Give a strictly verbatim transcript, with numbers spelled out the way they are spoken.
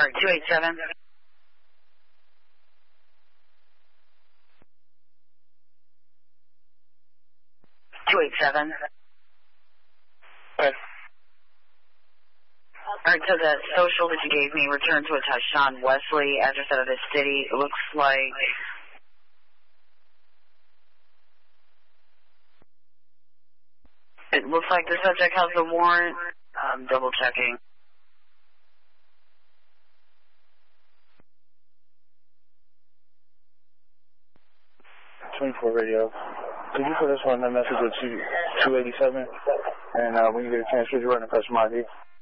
Sorry, two eight seven. two eight seven. Okay. Alright, so the social that you gave me returned to a Tyshawn Wesley, address out of this city. It looks like... It looks like the subject has the warrant. I'm double checking. twenty-four radio. Could you put us on that message with two eighty-seven? And uh, when you get a chance, could you run a customer I D?